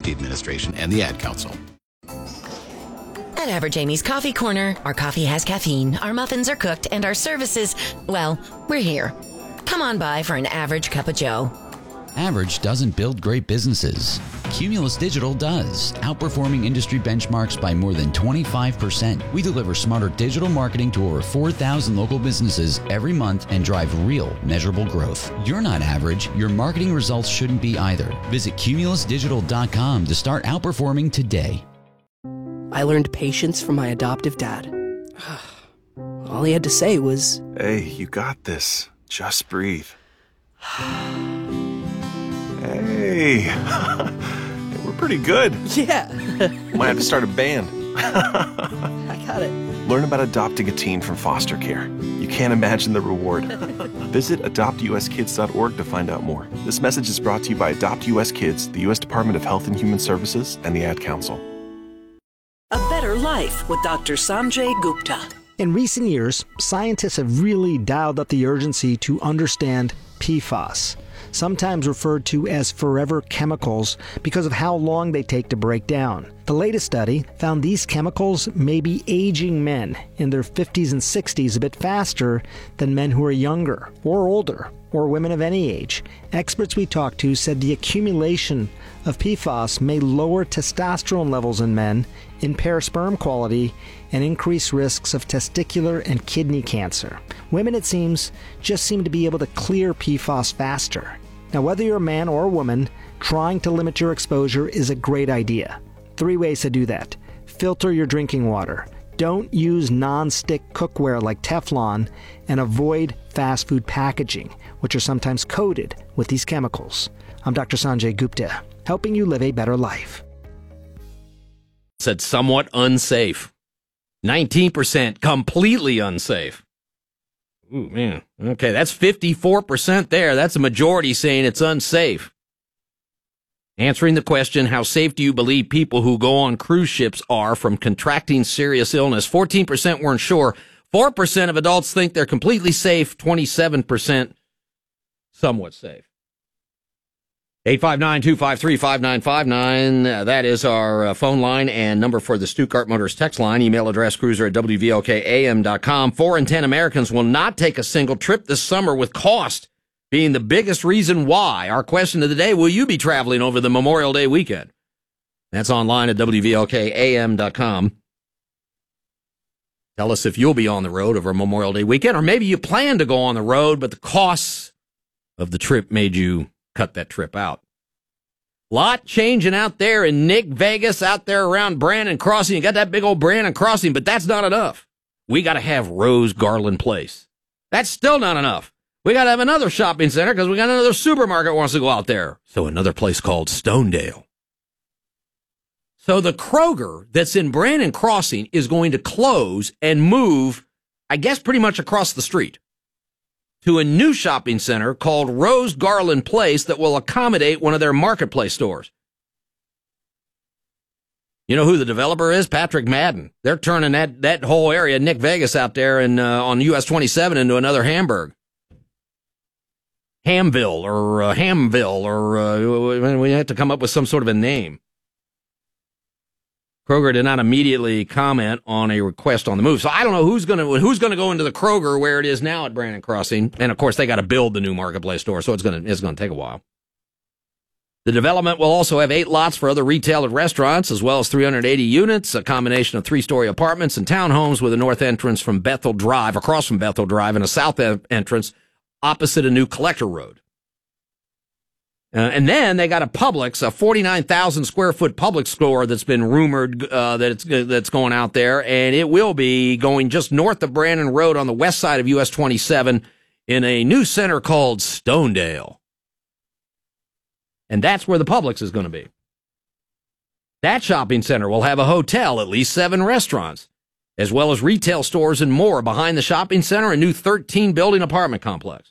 Safety Administration and the Ad Council. At Average Amy's Coffee Corner, our coffee has caffeine, our muffins are cooked, and our services, well, we're here. Come on by for an average cup of joe. Average doesn't build great businesses. Cumulus Digital does, outperforming industry benchmarks by more than 25%. We deliver smarter digital marketing to over 4,000 local businesses every month and drive real, measurable growth. You're not average. Your marketing results shouldn't be either. Visit cumulusdigital.com to start outperforming today. I learned patience from my adoptive dad. All he had to say was, "Hey, you got this. Just breathe." Hey, we're pretty good. yeah. Might have to start a band. I got it. Learn about adopting a teen from foster care. You can't imagine the reward. Visit adoptuskids.org to find out more. This message is brought to you by Adopt US Kids, the U.S. Department of Health and Human Services, and the Ad Council. A Better Life with Dr. Sanjay Gupta. In recent years, scientists have really dialed up the urgency to understand PFAS, sometimes referred to as forever chemicals because of how long they take to break down. The latest study found these chemicals may be aging men in their 50s and 60s a bit faster than men who are younger or older, or women of any age. Experts we talked to said the accumulation of PFAS may lower testosterone levels in men, impair sperm quality, and increase risks of testicular and kidney cancer. Women, it seems, just seem to be able to clear PFAS faster. Now, whether you're a man or a woman, trying to limit your exposure is a great idea. 3 ways to do that. Filter your drinking water. Don't use non-stick cookware like Teflon, and avoid fast food packaging, which are sometimes coated with these chemicals. I'm Dr. Sanjay Gupta, helping you live a better life. Said somewhat unsafe. 19% completely unsafe. Ooh, man. Okay, that's 54% there. That's a majority saying it's unsafe. Answering the question, how safe do you believe people who go on cruise ships are from contracting serious illness? 14% weren't sure. 4% of adults think they're completely safe. 27% somewhat safe. 859-253-5959. That is our phone line and number for the Stuttgart Motors text line. Email address cruiser@wvlkam.com. 4 in 10 Americans will not take a single trip this summer, with cost being the biggest reason why. Our question of the day, will you be traveling over the Memorial Day weekend? That's online at wvlkam.com. Tell us if you'll be on the road over Memorial Day weekend, or maybe you plan to go on the road, but the costs of the trip made you cut that trip out. Lot changing out there in Nick Vegas, out there around Brandon Crossing. You got that big old Brandon Crossing, but that's not enough. We got to have Rose Garland Place. That's still not enough. We got to have another shopping center because we got another supermarket wants to go out there. So another place called Stonedale. So the Kroger that's in Brandon Crossing is going to close and move, I guess, pretty much across the street to a new shopping center called Rose Garland Place that will accommodate one of their marketplace stores. You know who the developer is? Patrick Madden. They're turning that whole area, Nick Vegas, out there and on US 27 into another Hamburg. Hamville or we have to come up with some sort of a name. Kroger did not immediately comment on a request on the move. So I don't know who's going to go into the Kroger where it is now at Brandon Crossing. And of course they got to build the new marketplace store, so it's going to take a while. The development will also have 8 lots for other retail and restaurants, as well as 380 units, a combination of 3-story apartments and townhomes with a north entrance from Bethel Drive, across from Bethel Drive, and a south entrance opposite a new collector road. And then they got a Publix, a 49,000 square foot Publix store that's been rumored that's going out there, and it will be going just north of Brandon Road on the west side of US 27 in a new center called Stonedale. And that's where the Publix is going to be. That shopping center will have a hotel, at least 7 restaurants, as well as retail stores and more. Behind the shopping center, a new 13-building apartment complex.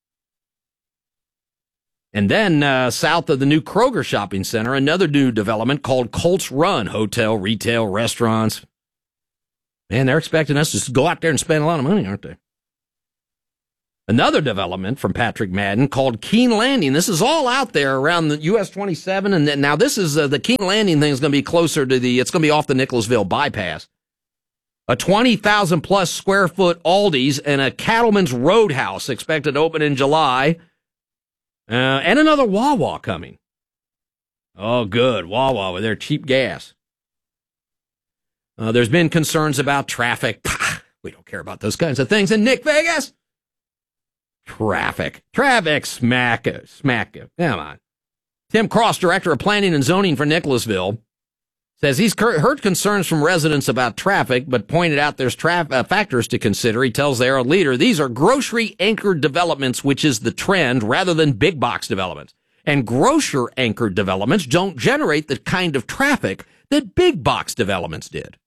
And then south of the new Kroger shopping center, another new development called Colts Run, hotel, retail, restaurants. Man, they're expecting us to go out there and spend a lot of money, aren't they? Another development from Patrick Madden called Keene Landing. This is all out there around the US 27. And then, now this is the Keene Landing thing is going to be closer to it's going to be off the Nicholasville bypass. A 20,000 plus square foot Aldi's and a Cattleman's Roadhouse expected to open in July. And another Wawa coming. Oh, good. Wawa with their cheap gas. There's been concerns about traffic. We don't care about those kinds of things in Nick Vegas. Traffic, smack. Come on. Tim Cross, Director of Planning and Zoning for Nicholasville, says he's heard concerns from residents about traffic, but pointed out there's factors to consider. He tells their leader, these are grocery-anchored developments, which is the trend, rather than big box developments. And grocer-anchored developments don't generate the kind of traffic that big box developments did.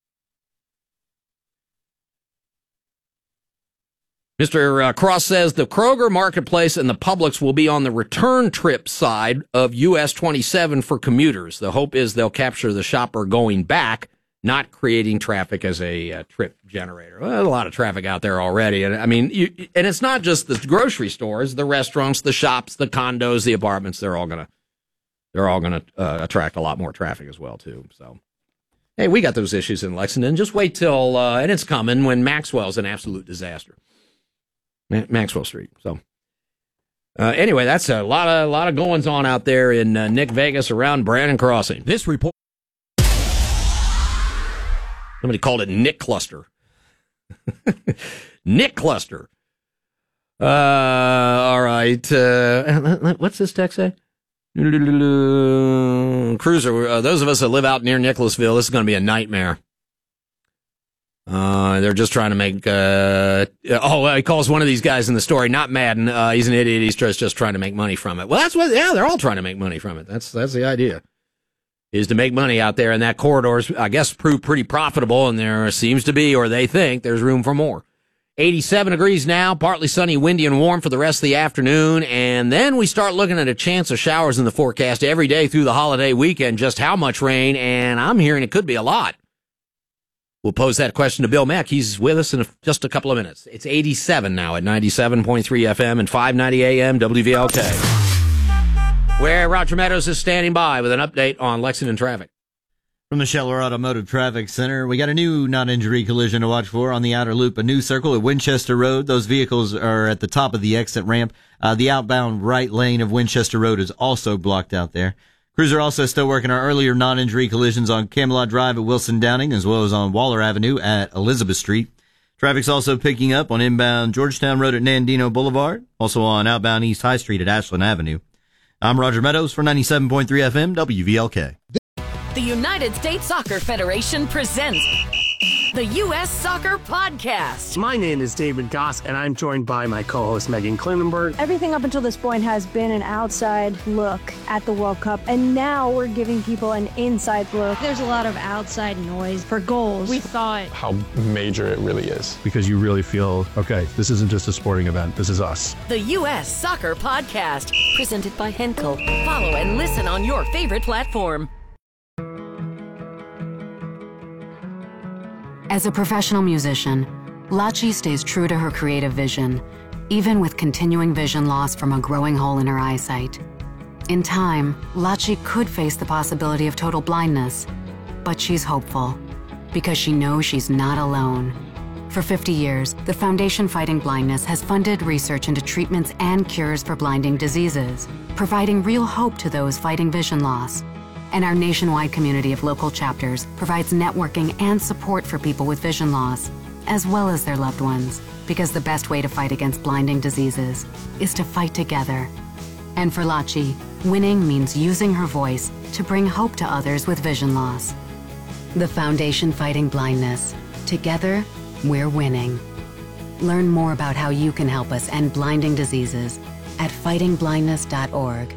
Mr. Cross says the Kroger Marketplace and the Publix will be on the return trip side of US 27 for commuters. The hope is they'll capture the shopper going back, not creating traffic as a trip generator. Well, there's a lot of traffic out there already. And I mean, and it's not just the grocery stores, the restaurants, the shops, the condos, the apartments. They're all going to attract a lot more traffic as well, too. So, hey, we got those issues in Lexington. Just wait till, and it's coming when Maxwell's an absolute disaster. Maxwell Street. So, anyway, that's a lot of goings on out there in Nick Vegas around Brannon Crossing. This report. Somebody called it Nick Cluster. Nick Cluster. All right. What's this text say? Cruiser. Those of us that live out near Nicholasville, this is going to be a nightmare. They're just trying to make, he calls one of these guys in the story, not Madden. He's an idiot. He's just trying to make money from it. Well, they're all trying to make money from it. That's the idea, is to make money out there. And that corridor's, I guess, proved pretty profitable. And there seems to be, or they think there's room for more. 87 degrees now, partly sunny, windy and warm for the rest of the afternoon. And then we start looking at a chance of showers in the forecast every day through the holiday weekend. Just how much rain? And I'm hearing it could be a lot. We'll pose that question to Bill Mack. He's with us in just a couple of minutes. It's 87 now at 97.3 FM and 590 AM WVLK, where Roger Meadows is standing by with an update on Lexington traffic. From the Scheller Automotive Traffic Center, we got a new non-injury collision to watch for on the outer loop, a new circle at Winchester Road. Those vehicles are at the top of the exit ramp. The outbound right lane of Winchester Road is also blocked out there. Crews are also still working our earlier non-injury collisions on Camelot Drive at Wilson Downing, as well as on Waller Avenue at Elizabeth Street. Traffic's also picking up on inbound Georgetown Road at Nandino Boulevard, also on outbound East High Street at Ashland Avenue. I'm Roger Meadows for 97.3 FM WVLK. The United States Soccer Federation presents the U.S. Soccer Podcast. My name is David Goss, and I'm joined by my co-host Megan Klinenberg. Everything up until this point has been an outside look at the World Cup, and now we're giving people an inside look. There's a lot of outside noise for goals. We thought how major it really is. Because you really feel, okay, this isn't just a sporting event, this is us. The U.S. Soccer Podcast, presented by Henkel. Follow and listen on your favorite platform. As a professional musician, Lachi stays true to her creative vision, even with continuing vision loss from a growing hole in her eyesight. In time, Lachi could face the possibility of total blindness, but she's hopeful because she knows she's not alone. For 50 years, the Foundation Fighting Blindness has funded research into treatments and cures for blinding diseases, providing real hope to those fighting vision loss. And our nationwide community of local chapters provides networking and support for people with vision loss, as well as their loved ones, because the best way to fight against blinding diseases is to fight together. And for Lachi, winning means using her voice to bring hope to others with vision loss. The Foundation Fighting Blindness. Together, we're winning. Learn more about how you can help us end blinding diseases at fightingblindness.org.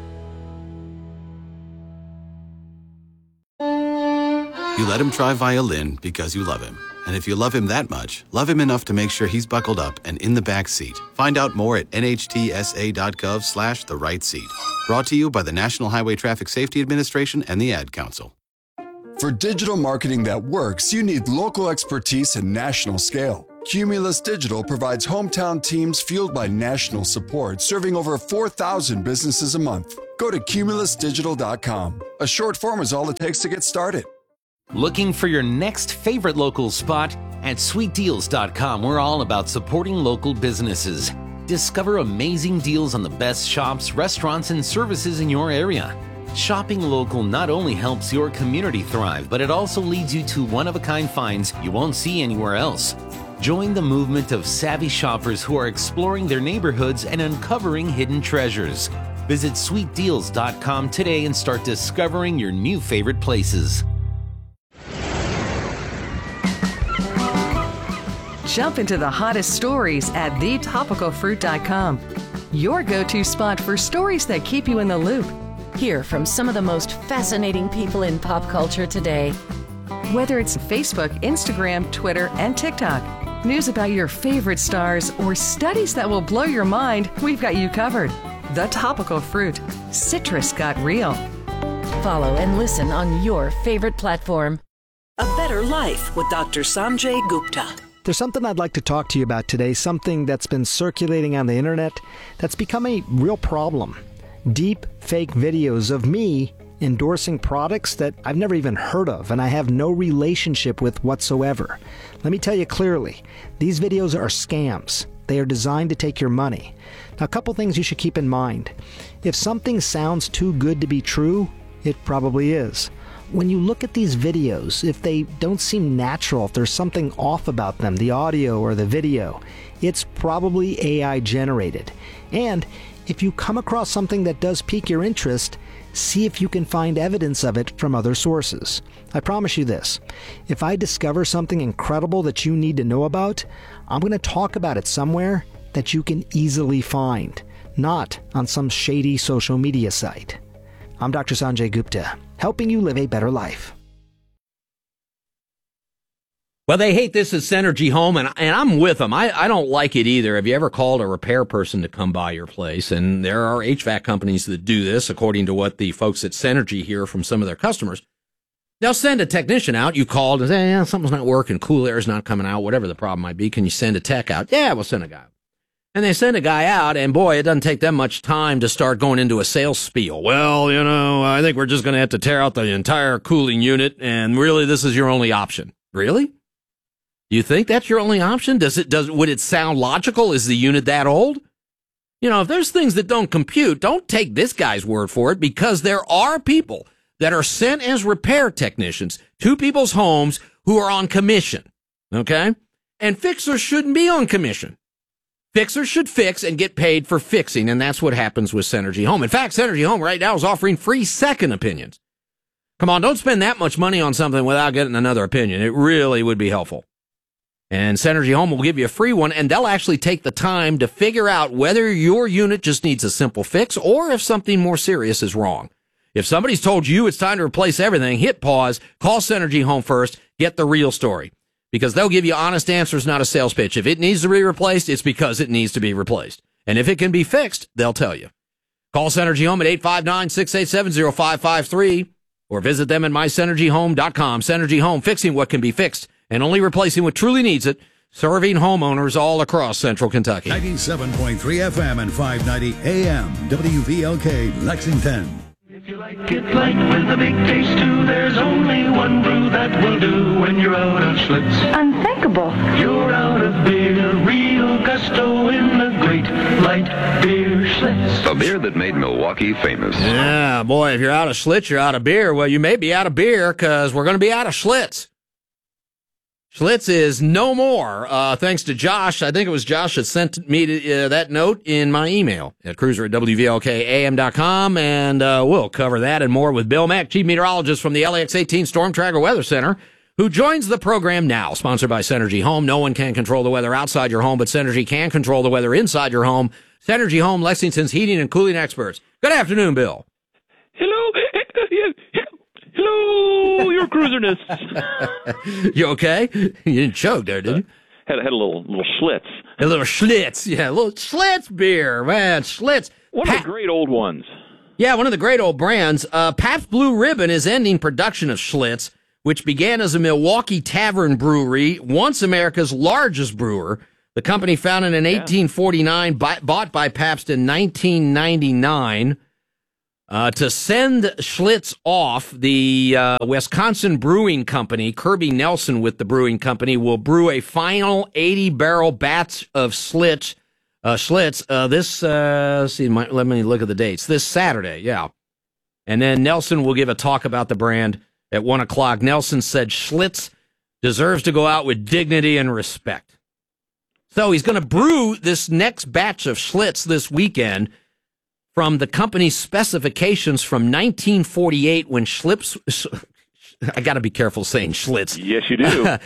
You let him try violin because you love him. And if you love him that much, love him enough to make sure he's buckled up and in the back seat. Find out more at nhtsa.gov/the right seat. Brought to you by the National Highway Traffic Safety Administration and the Ad Council. For digital marketing that works, you need local expertise and national scale. Cumulus Digital provides hometown teams fueled by national support, serving over 4,000 businesses a month. Go to cumulusdigital.com. A short form is all it takes to get started. Looking for your next favorite local spot? At sweetdeals.com, we're all about supporting local businesses. Discover amazing deals on the best shops, restaurants, and services in your area. Shopping local not only helps your community thrive, but it also leads you to one-of-a-kind finds you won't see anywhere else. Join the movement of savvy shoppers who are exploring their neighborhoods and uncovering hidden treasures. Visit sweetdeals.com today and start discovering your new favorite places. Jump into the hottest stories at thetopicalfruit.com. Your go-to spot for stories that keep you in the loop. Hear from some of the most fascinating people in pop culture today. Whether it's Facebook, Instagram, Twitter, and TikTok, news about your favorite stars, or studies that will blow your mind, we've got you covered. The Topical Fruit. Citrus got real. Follow and listen on your favorite platform. A Better Life with Dr. Sanjay Gupta. There's something I'd like to talk to you about today, something that's been circulating on the internet that's become a real problem. Deep fake videos of me endorsing products that I've never even heard of and I have no relationship with whatsoever. Let me tell you clearly, these videos are scams. They are designed to take your money. Now, a couple things you should keep in mind. If something sounds too good to be true, it probably is. When you look at these videos, if they don't seem natural, if there's something off about them, the audio or the video, it's probably AI generated. And if you come across something that does pique your interest, see if you can find evidence of it from other sources. I promise you this, if I discover something incredible that you need to know about, I'm going to talk about it somewhere that you can easily find, not on some shady social media site. I'm Dr. Sanjay Gupta, helping you live a better life. Well, they hate this at Synergy Home, and I'm with them. I don't like it either. Have you ever called a repair person to come by your place? And there are HVAC companies that do this, according to what the folks at Synergy hear from some of their customers. They'll send a technician out. You called and say, something's not working, cool air's not coming out, whatever the problem might be. Can you send a tech out? Yeah, we'll send a guy out. And they send a guy out, and boy, it doesn't take them much time to start going into a sales spiel. Well, I think we're just going to have to tear out the entire cooling unit, and really, this is your only option. Really? Do you think that's your only option? Would it sound logical? Is the unit that old? If there's things that don't compute, don't take this guy's word for it, because there are people that are sent as repair technicians to people's homes who are on commission. Okay? And fixers shouldn't be on commission. Fixers should fix and get paid for fixing, and that's what happens with Synergy Home. In fact, Synergy Home right now is offering free second opinions. Come on, don't spend that much money on something without getting another opinion. It really would be helpful. And Synergy Home will give you a free one, and they'll actually take the time to figure out whether your unit just needs a simple fix or if something more serious is wrong. If somebody's told you it's time to replace everything, hit pause, call Synergy Home first, get the real story. Because they'll give you honest answers, not a sales pitch. If it needs to be replaced, it's because it needs to be replaced. And if it can be fixed, they'll tell you. Call Synergy Home at 859-687-0553 or visit them at mysynergyhome.com. Synergy Home, fixing what can be fixed and only replacing what truly needs it, serving homeowners all across central Kentucky. 97.3 FM and 590 AM, WVLK, Lexington. If you like it light with a big taste too, there's only one brew that will do when you're out of Schlitz. Unthinkable. You're out of beer, real gusto in the great light beer Schlitz. A beer that made Milwaukee famous. Yeah, boy, if you're out of Schlitz, you're out of beer. Well, you may be out of beer because we're going to be out of Schlitz. Schlitz is no more, thanks to Josh. I think it was Josh that sent me that note in my email at cruiser@WVLKAM.com, and we'll cover that and more with Bill Mack, Chief Meteorologist from the LAX 18 Storm Tracker Weather Center, who joins the program now, sponsored by Synergy Home. No one can control the weather outside your home, but Synergy can control the weather inside your home. Synergy Home, Lexington's heating and cooling experts. Good afternoon, Bill. Hello, your cruiserness. You okay? You didn't choke there, did you? Had a little Schlitz. A little Schlitz, yeah, a little Schlitz beer, man, Schlitz. One of the great old ones. Yeah, one of the great old brands. Pabst Blue Ribbon is ending production of Schlitz, which began as a Milwaukee tavern brewery, once America's largest brewer. The company founded in 1849, bought by Pabst in 1999. To send Schlitz off, the Wisconsin Brewing Company, Kirby Nelson with the brewing company, will brew a final 80-barrel batch of Schlitz. Let me look at the dates. This Saturday, yeah. And then Nelson will give a talk about the brand at 1 o'clock. Nelson said Schlitz deserves to go out with dignity and respect. So he's going to brew this next batch of Schlitz this weekend from the company's specifications from 1948 when Schlitz... I got to be careful saying Schlitz. Yes, you do.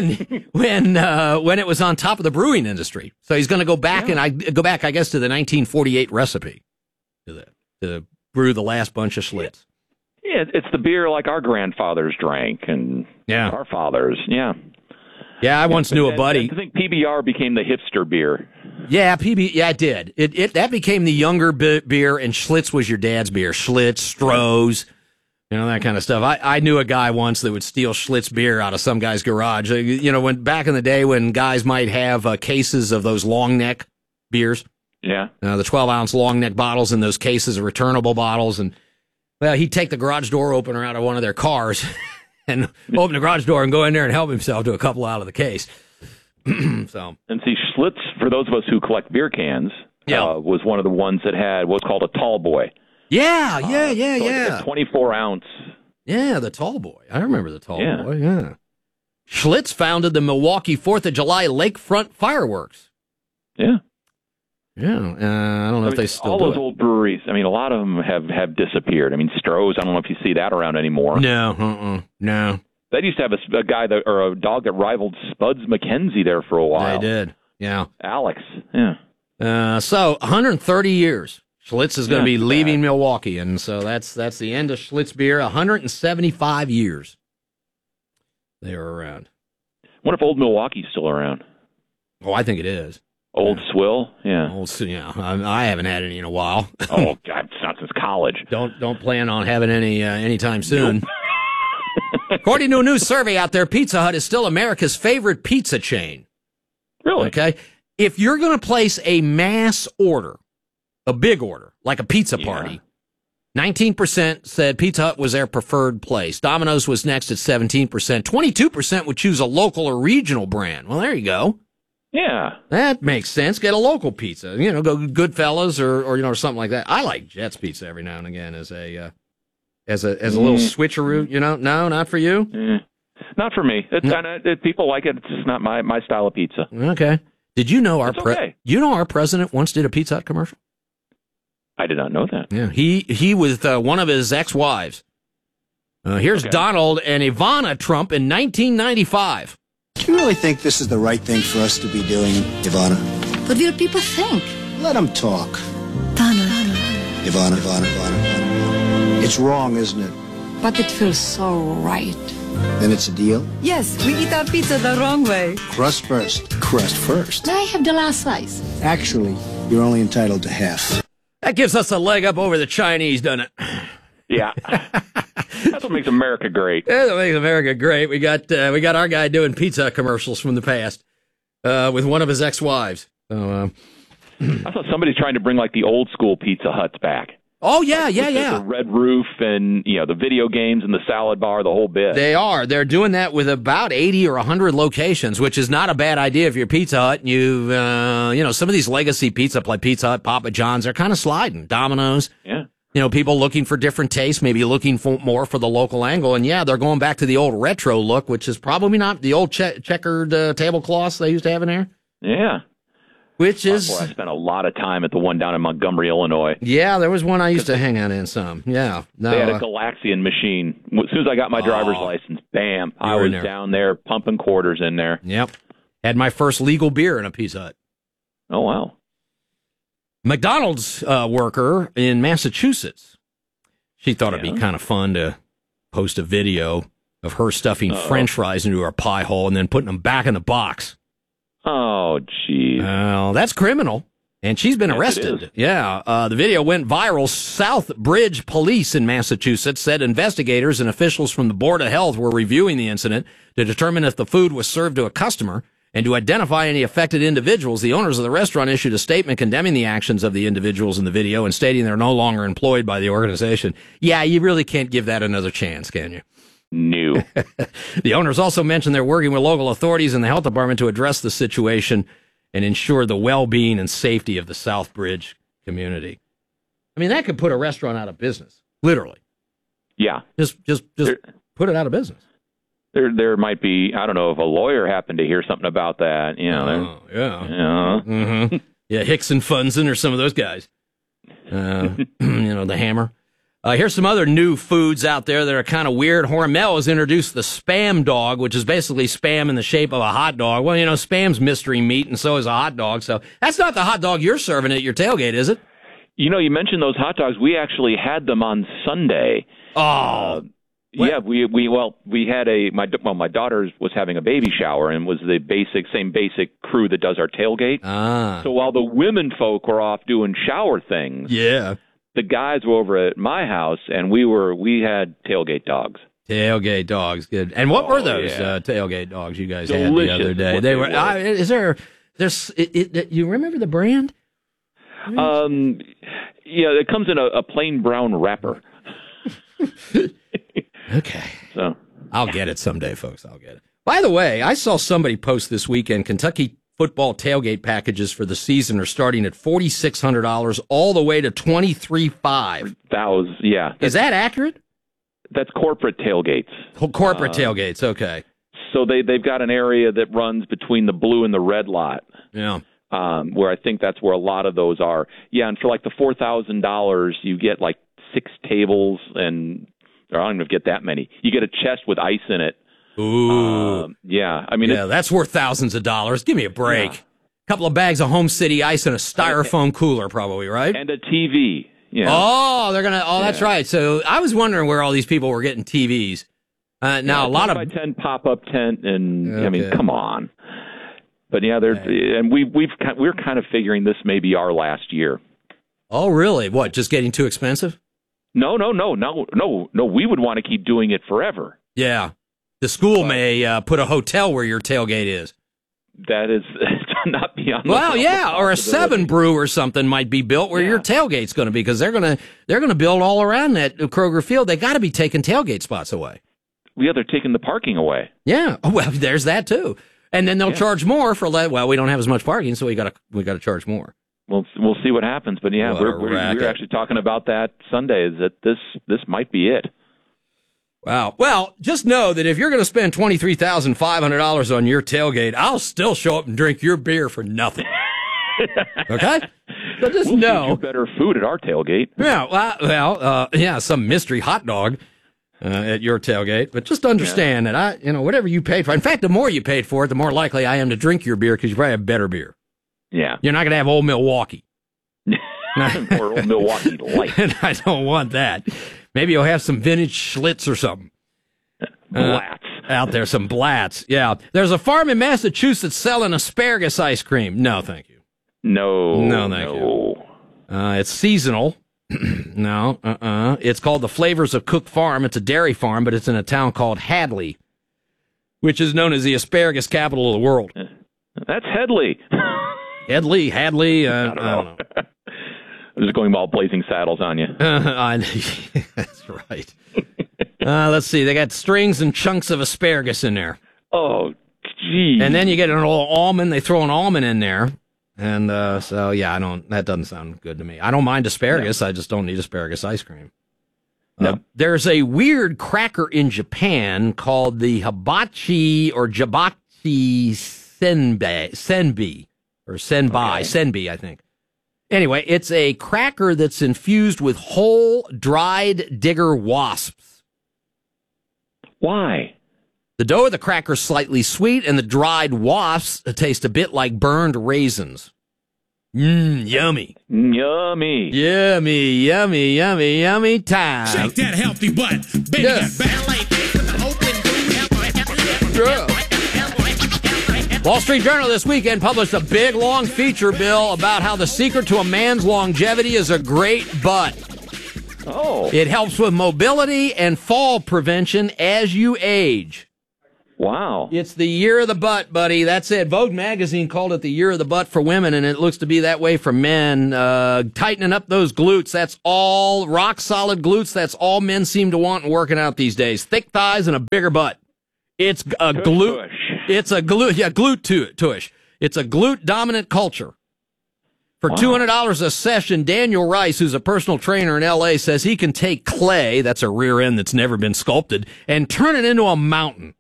when it was on top of the brewing industry. So he's going to go back I guess, to the 1948 recipe to brew the last bunch of Schlitz. Yeah, it's the beer like our grandfathers drank and our fathers. Yeah. Yeah, I once knew a buddy. I think PBR became the hipster beer. Yeah, it did. That became the younger beer, and Schlitz was your dad's beer. Schlitz, Stroh's, that kind of stuff. I knew a guy once that would steal Schlitz beer out of some guy's garage. When back in the day when guys might have cases of those long neck beers. Yeah. The 12-ounce long neck bottles in those cases of returnable bottles, and he'd take the garage door opener out of one of their cars and open the garage door and go in there and help himself to a couple out of the case. And see, Schlitz, for those of us who collect beer cans, was one of the ones that had what's called a tall boy. Yeah. Like a 24-ounce. Yeah, the tall boy. I remember the tall boy, yeah. Schlitz founded the Milwaukee 4th of July Lakefront Fireworks. Yeah. Yeah, I don't know if they still all do those it. old breweries. I mean, a lot of them have disappeared. I mean, Stroh's. I don't know if you see that around anymore. No. They used to have a guy or a dog that rivaled Spuds McKenzie there for a while. They did. Yeah, Alex. Yeah. So 130 years. Schlitz is going to be leaving Milwaukee, and so that's the end of Schlitz beer. 175 years they were around. What if Old Milwaukee's still around? Oh, I think it is. Old Swill, yeah. I haven't had any in a while. Oh God, it's not since college. Don't plan on having any anytime soon. Nope. According to a new survey out there, Pizza Hut is still America's favorite pizza chain. Really? Okay. If you're going to place a mass order, a big order, like a pizza party, 19% said Pizza Hut was their preferred place. Domino's was next at 17%. 22% would choose a local or regional brand. Well, there you go. Yeah. That makes sense. Get a local pizza. Go Goodfellas or something like that. I like Jet's Pizza every now and again as a little switcheroo, No, not for you? Not for me. People like it. It's just not my style of pizza. Okay. Did you know our president once did a Pizza Hut commercial? I did not know that. Yeah. He with one of his ex-wives. Here's Donald and Ivana Trump in 1995. Do you really think this is the right thing for us to be doing, Ivana? What will people think? Let them talk. Donald. Ivana. It's wrong, isn't it? But it feels so right. Then it's a deal? Yes, we eat our pizza the wrong way. Crust first. Crust first. May I have the last slice? Actually, you're only entitled to half. That gives us a leg up over the Chinese, doesn't it? Yeah. That's what makes America great. That's what makes America great. We got our guy doing pizza commercials from the past with one of his ex-wives. So, I thought somebody's trying to bring like the old school Pizza Huts back. Oh yeah. The red roof and the video games and the salad bar, the whole bit. They are. They're doing that with about 80 or 100 locations, which is not a bad idea if you're Pizza Hut and you some of these legacy pizza like Pizza Hut, Papa John's, they're kind of sliding. Domino's. Yeah. People looking for different tastes, maybe looking for more for the local angle. And they're going back to the old retro look, which is probably not the old checkered tablecloths they used to have in there. Yeah. Which is... I spent a lot of time at the one down in Montgomery, Illinois. Yeah, there was one I used to hang out in some. Yeah. No, they had a Galaxian machine. As soon as I got my driver's license, bam, I was down there pumping quarters in there. Yep. Had my first legal beer in a Pizza Hut. Oh, wow. McDonald's worker in Massachusetts. She thought it'd be kind of fun to post a video of her stuffing French fries into her pie hole and then putting them back in the box. Oh, geez. Well, that's criminal. And she's been arrested. Yeah. The video went viral. Southbridge Police in Massachusetts said investigators and officials from the Board of Health were reviewing the incident to determine if the food was served to a customer and to identify any affected individuals. The owners of the restaurant issued a statement condemning the actions of the individuals in the video and stating they're no longer employed by the organization. Yeah, you really can't give that another chance, can you? No. The owners also mentioned they're working with local authorities and the health department to address the situation and ensure the well-being and safety of the Southbridge community. I mean, that could put a restaurant out of business, literally. Yeah. Just put it out of business. There might be, I don't know, if a lawyer happened to hear something about that, Yeah, Hicks and Funson or some of those guys. The Hammer. Here's some other new foods out there that are kind of weird. Hormel has introduced the Spam dog, which is basically Spam in the shape of a hot dog. Well, Spam's mystery meat, and so is a hot dog. So that's not the hot dog you're serving at your tailgate, is it? You mentioned those hot dogs. We actually had them on Sunday. Oh. Yeah, we had my daughter was having a baby shower and was the same basic crew that does our tailgate. So while the women folk were off doing shower things, the guys were over at my house and we had tailgate dogs. Tailgate dogs, good. And what were those tailgate dogs you guys had the other day? They were. You remember the brand? It comes in a plain brown wrapper. Okay. So I'll get it someday, folks. I'll get it. By the way, I saw somebody post this weekend Kentucky football tailgate packages for the season are starting at $4,600 all the way to $23,500. Yeah. Is that accurate? That's corporate tailgates. Corporate tailgates, okay. So they've got an area that runs between the blue and the red lot. Yeah. Where I think that's where a lot of those are. Yeah, and for like the $4,000, you get like 6 tables and I don't even get that many. You get a chest with ice in it. Ooh. Yeah. I mean, that's worth thousands of dollars. Give me a break. A couple of bags of Home City ice and a styrofoam cooler, probably, right? And a TV. Yeah. Oh, that's right. So I was wondering where all these people were getting TVs. Now a lot of 10 pop-up tent, and I mean, come on. But yeah, and we're kind of figuring this may be our last year. Oh, really? What? Just getting too expensive? No. We would want to keep doing it forever. Yeah. The school may put a hotel where your tailgate is. That is not beyond. Well, yeah, or a 7 Brew or something might be built where your tailgate's going to be, because they're going to build all around that Kroger Field. They got to be taking tailgate spots away. Yeah, they're taking the parking away. Yeah. Oh, well, there's that too. And then they'll charge more for that. Well, we don't have as much parking, so we got to charge more. We'll see what happens, but yeah, we're actually talking about that Sunday. Is that this might be it? Wow. Well, just know that if you're going to spend $23,500 on your tailgate, I'll still show up and drink your beer for nothing. Okay? So just know. Feed you better food at our tailgate. Yeah. Some mystery hot dog at your tailgate. But just understand that whatever you paid for. In fact, the more you paid for it, the more likely I am to drink your beer, because you probably have better beer. Yeah. You're not going to have Old Milwaukee. Or Old Milwaukee Light. And I don't want that. Maybe you'll have some vintage Schlitz or something. Blatz. Out there, some Blatz. Yeah. There's a farm in Massachusetts selling asparagus ice cream. No, thank you. No, thank you. It's seasonal. No, It's called the Flavors of Cook Farm. It's a dairy farm, but it's in a town called Hadley, which is known as the asparagus capital of the world. That's Headley. Hadley. I don't know. I'm just going all Blazing Saddles on you. That's right. Let's see. They got strings and chunks of asparagus in there. Oh, geez. And then you get an little almond. They throw an almond in there. And that doesn't sound good to me. I don't mind asparagus. I just don't need asparagus ice cream. There's a weird cracker in Japan called the hibachi or jabachi senbi, I think. Anyway, it's a cracker that's infused with whole dried digger wasps. Why? The dough of the cracker is slightly sweet, and the dried wasps taste a bit like burned raisins. Yummy. Yummy. Yummy time. Shake that healthy butt. Baby, that ballet dance with the open Wall Street Journal this weekend published a big, long feature, Bill, about how the secret to a man's longevity is a great butt. Oh. It helps with mobility and fall prevention as you age. Wow. It's the year of the butt, buddy. That's it. Vogue magazine called it the year of the butt for women, and it looks to be that way for men. Tightening up those glutes. That's all rock solid glutes. That's all men seem to want in working out these days. Thick thighs and a bigger butt. It's a glute. It's a glute. Yeah, glute tush. It's a glute dominant culture. For $200 a session, Daniel Rice, who's a personal trainer in L.A., says he can take clay, that's a rear end that's never been sculpted, and turn it into a mountain.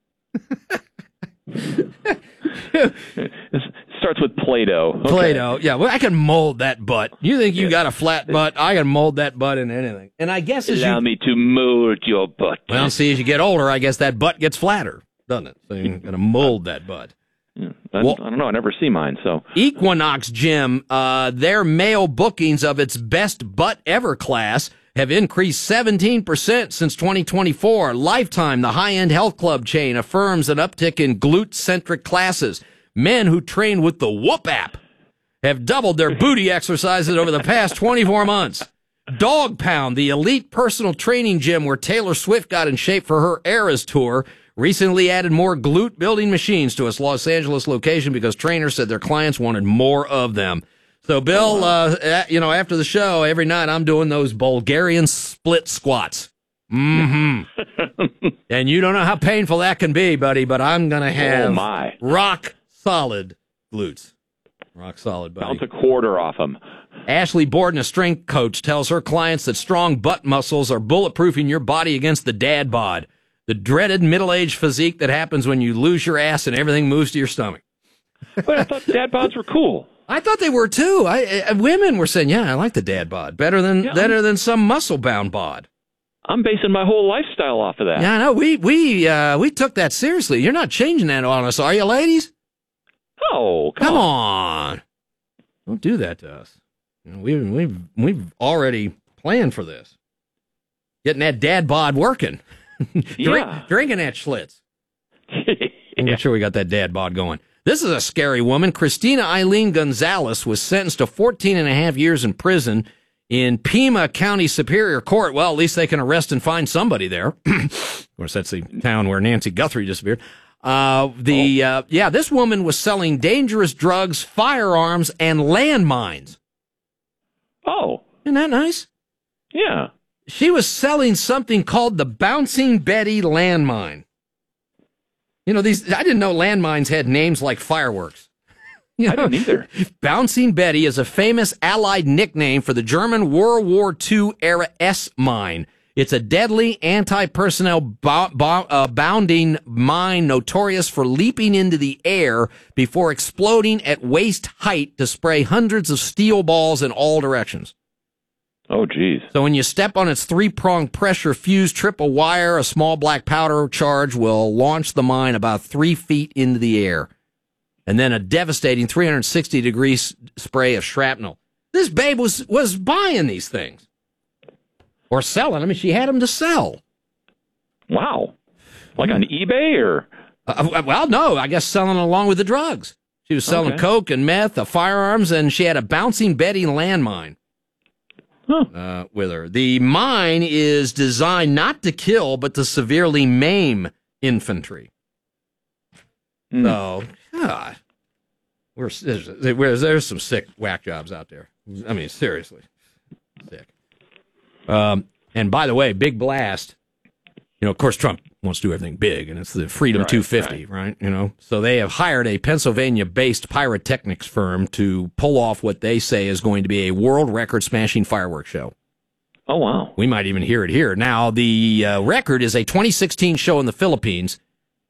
It starts with Play-Doh. Okay. Play-Doh, yeah. Well, I can mold that butt. You think you got a flat butt? I can mold that butt into anything. And I guess Allow me to mold your butt. Well, see, as you get older, I guess that butt gets flatter, doesn't it? So you're going to mold that butt. Yeah, I don't know. I never see mine. So Equinox Gym, their male bookings of its best butt ever class have increased 17% since 2024. Lifetime, the high-end health club chain, affirms an uptick in glute-centric classes. Men who train with the Whoop app have doubled their booty exercises over the past 24 months. Dog Pound, the elite personal training gym where Taylor Swift got in shape for her Eras tour, recently added more glute-building machines to its Los Angeles location because trainers said their clients wanted more of them. So, Bill, after the show, every night I'm doing those Bulgarian split squats. Mm-hmm. And you don't know how painful that can be, buddy, but I'm going to have rock-solid glutes. Rock-solid, buddy. Bounce a quarter off them. Ashley Borden, a strength coach, tells her clients that strong butt muscles are bulletproofing your body against the dad bod, the dreaded middle-aged physique that happens when you lose your ass and everything moves to your stomach. But I thought dad bods were cool. I thought they were too. Women were saying, "Yeah, I like the dad bod better than some muscle bound bod." I'm basing my whole lifestyle off of that. Yeah, I know. We took that seriously. You're not changing that on us, are you, ladies? Oh, come on! Don't do that to us. You know, we've already planned for this. Getting that dad bod working. Drinking that Schlitz. Make sure we got that dad bod going. This is a scary woman. Christina Eileen Gonzalez was sentenced to 14 and a half years in prison in Pima County Superior Court. Well, at least they can arrest and find somebody there. Of course, that's the town where Nancy Guthrie disappeared. This woman was selling dangerous drugs, firearms, and landmines. Oh. Isn't that nice? Yeah. She was selling something called the Bouncing Betty landmine. You know, I didn't know landmines had names like fireworks. I didn't either. Bouncing Betty is a famous Allied nickname for the German World War II era S-mine. It's a deadly anti-personnel bounding mine notorious for leaping into the air before exploding at waist height to spray hundreds of steel balls in all directions. Oh, geez. So when you step on its three-pronged pressure fuse triple wire, a small black powder charge will launch the mine about 3 feet into the air. And then a devastating 360-degree spray of shrapnel. This babe was buying these things. Or selling. I mean, she had them to sell. Wow. Like on eBay or? Well, no. I guess selling along with the drugs. She was selling coke and meth, firearms, and she had a Bouncing Betty landmine. With her. The mine is designed not to kill, but to severely maim infantry. So, God, there's some sick whack jobs out there. I mean, seriously, sick. And by the way, big blast. You know, of course, Trump wants to do everything big, and it's the Freedom 250, right? You know, so they have hired a Pennsylvania-based pyrotechnics firm to pull off what they say is going to be a world record-smashing fireworks show. Oh, wow. We might even hear it here. Now, the record is a 2016 show in the Philippines,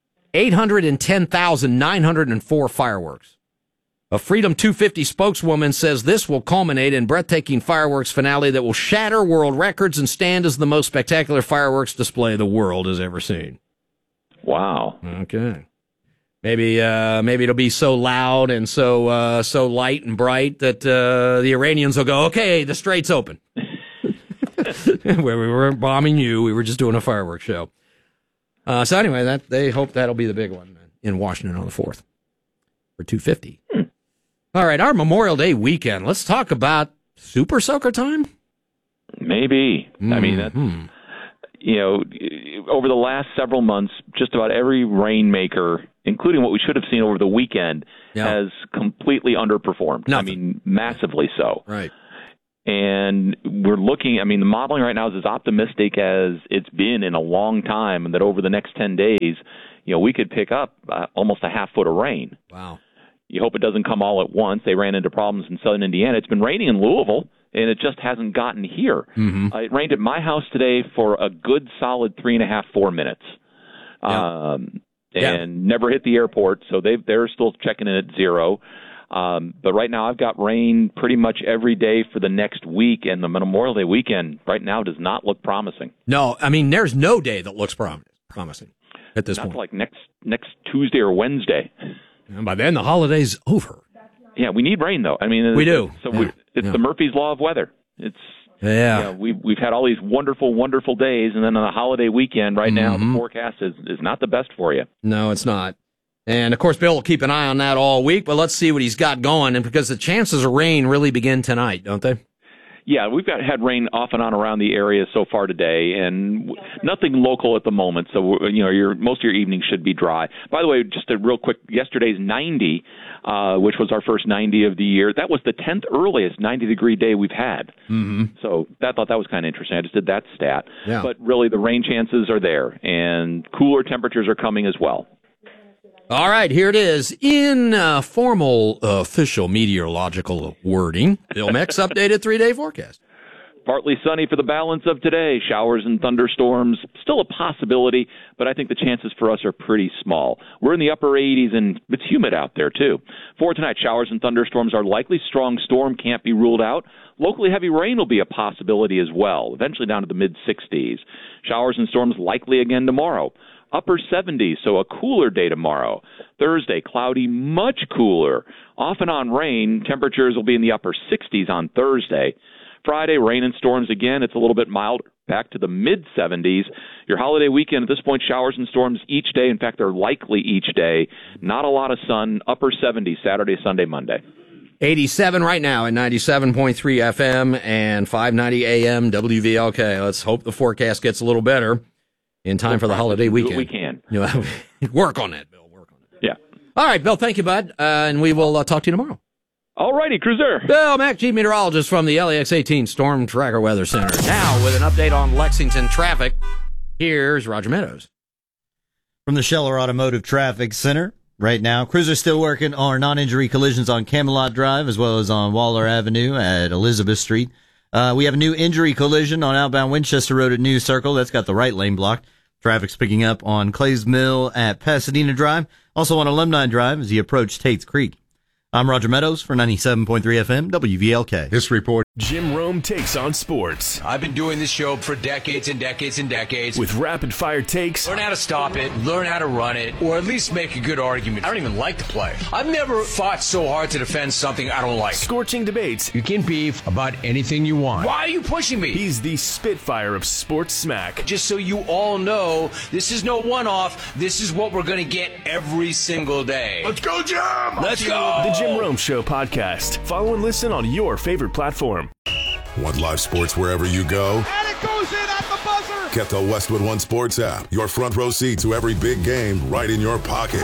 810,904 fireworks. A Freedom 250 spokeswoman says this will culminate in breathtaking fireworks finale that will shatter world records and stand as the most spectacular fireworks display the world has ever seen. Wow. Okay. Maybe it'll be so loud and so light and bright that the Iranians will go, okay, the Strait's open. Where we weren't bombing you, we were just doing a fireworks show. So anyway, they hope that'll be the big one in Washington on the 4th. for 250. All right, our Memorial Day weekend. Let's talk about Super Soaker time. Maybe. I mean, that's, over the last several months, just about every rainmaker, including what we should have seen over the weekend, has completely underperformed. I mean, massively so. Right. And we're looking, I mean, the modeling right now is as optimistic as it's been in a long time, and that over the next 10 days, we could pick up almost a half foot of rain. Wow. You hope it doesn't come all at once. They ran into problems in southern Indiana. It's been raining in Louisville, and it just hasn't gotten here. It rained at my house today for a good solid 3.5, 4 minutes. And never hit the airport, so they're still checking in at 0. But right now I've got rain pretty much every day for the next week, and the Memorial Day weekend right now does not look promising. No, I mean, there's no day that looks promising at this point. Not like next Tuesday or Wednesday. And by then, the holiday's over. Yeah, we need rain, though. I mean, we do. So it's the Murphy's Law of weather. It's we've had all these wonderful, wonderful days, and then on a holiday weekend, right now, the forecast is not the best for you. No, it's not. And, of course, Bill will keep an eye on that all week, but let's see what he's got going, and because the chances of rain really begin tonight, don't they? Yeah, we've had rain off and on around the area so far today, and nothing local at the moment. So most of your evenings should be dry. By the way, just a real quick, yesterday's 90, which was our first 90 of the year. That was the 10th earliest 90-degree day we've had. So I thought that was kind of interesting. I just did that stat. Yeah. But really, the rain chances are there, and cooler temperatures are coming as well. All right, here it is. In formal official meteorological wording, Bill Meck's updated 3-day forecast. Partly sunny for the balance of today. Showers and thunderstorms, still a possibility, but I think the chances for us are pretty small. We're in the upper 80s, and it's humid out there, too. For tonight, showers and thunderstorms are likely. Strong storm can't be ruled out. Locally heavy rain will be a possibility as well, eventually down to the mid-60s. Showers and storms likely again tomorrow. Upper 70s, so a cooler day tomorrow. Thursday, cloudy, much cooler. Off and on rain. Temperatures will be in the upper 60s on Thursday. Friday, rain and storms again. It's a little bit milder, back to the mid-70s. Your holiday weekend, at this point, showers and storms each day. In fact, they're likely each day. Not a lot of sun. Upper 70s, Saturday, Sunday, Monday. 87 right now at 97.3 FM and 590 AM WVLK. Let's hope the forecast gets a little better in time for the holiday weekend. We can. Work on that, Bill. Work on it. Yeah. All right, Bill, thank you, bud. And we will talk to you tomorrow. All righty, Cruiser. Bill Meck, Chief Meteorologist from the LAX 18 Storm Tracker Weather Center. Now, with an update on Lexington traffic, here's Roger Meadows. From the Scheller Automotive Traffic Center. Right now, crews are still working on non-injury collisions on Camelot Drive as well as on Waller Avenue at Elizabeth Street. We have a new injury collision on outbound Winchester Road at New Circle. That's got the right lane blocked. Traffic's picking up on Clays Mill at Pasadena Drive. Also on Alumni Drive as you approach Tate's Creek. I'm Roger Meadows for 97.3 FM WVLK. This report. Jim Rome takes on sports. I've been doing this show for decades and decades and decades. With rapid-fire takes. Learn how to stop it, learn how to run it, or at least make a good argument. I don't even like to play. I've never fought so hard to defend something I don't like. Scorching debates. You can beef about anything you want. Why are you pushing me? He's the Spitfire of sports smack. Just so you all know, this is no one-off. This is what we're going to get every single day. Let's go, Jim! Let's go! The Jim Rome Show podcast. Follow and listen on your favorite platform. Want live sports wherever you go? And it goes in at the buzzer! Get the Westwood One Sports app. Your front row seat to every big game right in your pocket.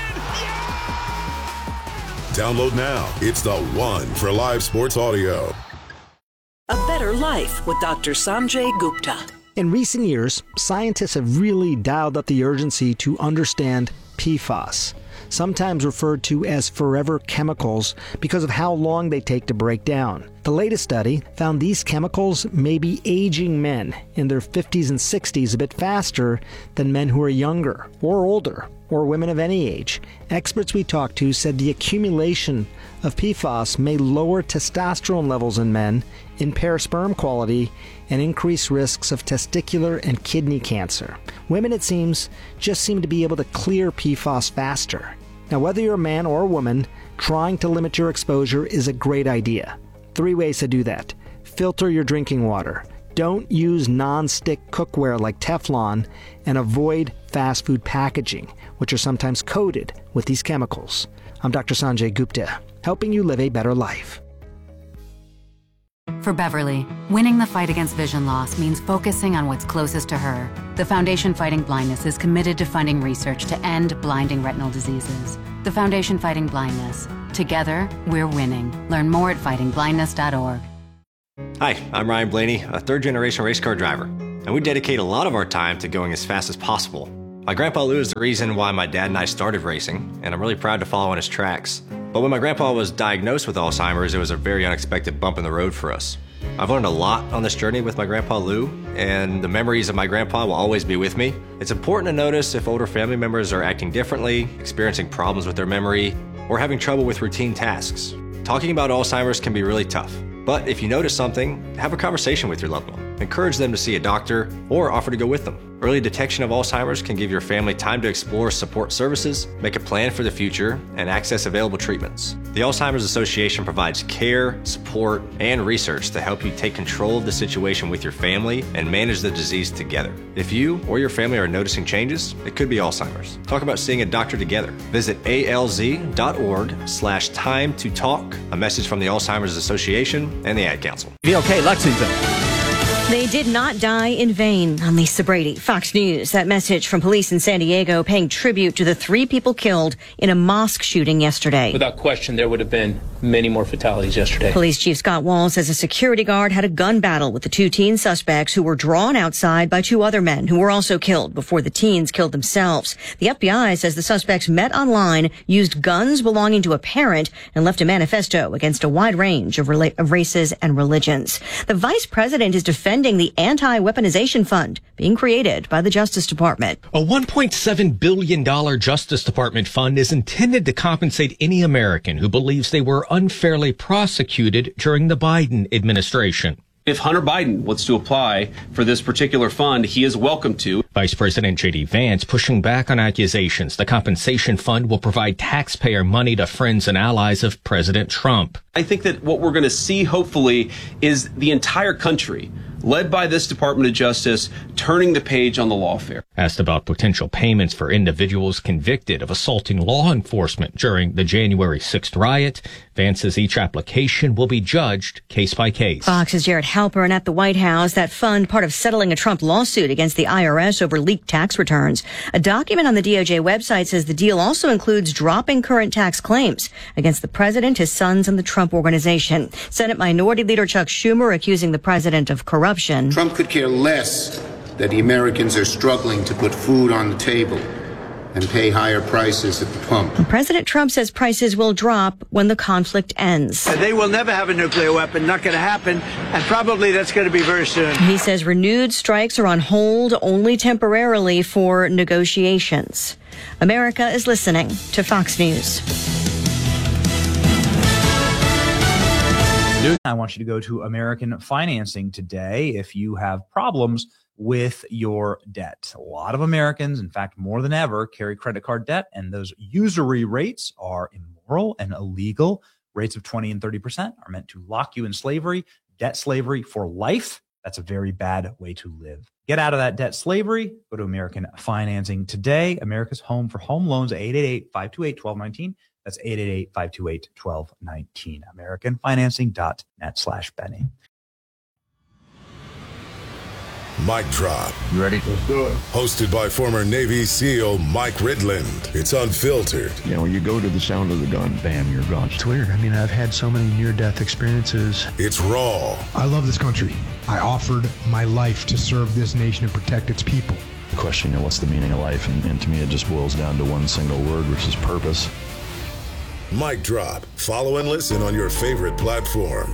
Download now. It's the one for live sports audio. A Better Life with Dr. Sanjay Gupta. In recent years, scientists have really dialed up the urgency to understand PFAS, sometimes referred to as forever chemicals because of how long they take to break down. The latest study found these chemicals may be aging men in their 50s and 60s a bit faster than men who are younger or older or women of any age. Experts we talked to said the accumulation of PFAS may lower testosterone levels in men, impair sperm quality, and increase risks of testicular and kidney cancer. Women, it seems, just seem to be able to clear PFAS faster. Now, whether you're a man or a woman, trying to limit your exposure is a great idea. 3 ways to do that. Filter your drinking water. Don't use non-stick cookware like Teflon, and avoid fast food packaging, which are sometimes coated with these chemicals. I'm Dr. Sanjay Gupta, helping you live a better life. For Beverly, winning the fight against vision loss means focusing on what's closest to her. The Foundation Fighting Blindness is committed to funding research to end blinding retinal diseases. The Foundation Fighting Blindness. Together, we're winning. Learn more at fightingblindness.org. Hi, I'm Ryan Blaney, a third-generation race car driver, and we dedicate a lot of our time to going as fast as possible. My grandpa Lou is the reason why my dad and I started racing, and I'm really proud to follow in his tracks. But when my grandpa was diagnosed with Alzheimer's, it was a very unexpected bump in the road for us. I've learned a lot on this journey with my grandpa Lou, and the memories of my grandpa will always be with me. It's important to notice if older family members are acting differently, experiencing problems with their memory, or having trouble with routine tasks. Talking about Alzheimer's can be really tough. But if you notice something, have a conversation with your loved one. Encourage them to see a doctor or offer to go with them. Early detection of Alzheimer's can give your family time to explore support services, make a plan for the future, and access available treatments. The Alzheimer's Association provides care, support, and research to help you take control of the situation with your family and manage the disease together. If you or your family are noticing changes, it could be Alzheimer's. Talk about seeing a doctor together. Visit alz.org/time to talk. A message from the Alzheimer's Association and the Ad Council. VLK Lexington. They did not die in vain. I'm Lisa Brady, Fox News. That message from police in San Diego paying tribute to the 3 people killed in a mosque shooting yesterday. Without question, there would have been many more fatalities yesterday. Police Chief Scott Walls says a security guard had a gun battle with the 2 teen suspects who were drawn outside by 2 other men who were also killed before the teens killed themselves. The FBI says the suspects met online, used guns belonging to a parent, and left a manifesto against a wide range of races and religions. The vice president is defending the anti-weaponization fund being created by the Justice Department. A $1.7 billion Justice Department fund is intended to compensate any American who believes they were unfairly prosecuted during the Biden administration. If Hunter Biden wants to apply for this particular fund, he is welcome to. Vice President J.D. Vance pushing back on accusations the compensation fund will provide taxpayer money to friends and allies of President Trump. I think that what we're going to see, hopefully, is the entire country, led by this Department of Justice, turning the page on the lawfare. Asked about potential payments for individuals convicted of assaulting law enforcement during the January 6th riot, Vance says each application will be judged case by case. Fox's Jared Halpern at the White House. That fund, part of settling a Trump lawsuit against the IRS over leaked tax returns. A document on the DOJ website says the deal also includes dropping current tax claims against the president, his sons, and the Trump Organization. Senate Minority Leader Chuck Schumer accusing the president of corruption. Trump could care less that the Americans are struggling to put food on the table and pay higher prices at the pump. President Trump says prices will drop when the conflict ends. They will never have a nuclear weapon, not going to happen, and probably that's going to be very soon. He says renewed strikes are on hold only temporarily for negotiations. America is listening to Fox News. I want you to go to American Financing today if you have problems with your debt. A lot of Americans, in fact, more than ever, carry credit card debt, and those usury rates are immoral and illegal. Rates of 20 and 30% are meant to lock you in slavery, debt slavery for life. That's a very bad way to live. Get out of that debt slavery. Go to American Financing today. America's home for home loans, 888-528-1219. That's 888-528-1219. AmericanFinancing.net/Benny. Mic Drop. You ready? Let's do it. Hosted by former Navy SEAL Mike Ridland. It's unfiltered. You know, you go to the sound of the gun, bam, you're gone. It's weird. I mean, I've had so many near-death experiences. It's raw. I love this country. I offered my life to serve this nation and protect its people. The question, you know, what's the meaning of life? And to me, it just boils down to one single word, which is purpose. Mic Drop. Follow and listen on your favorite platform.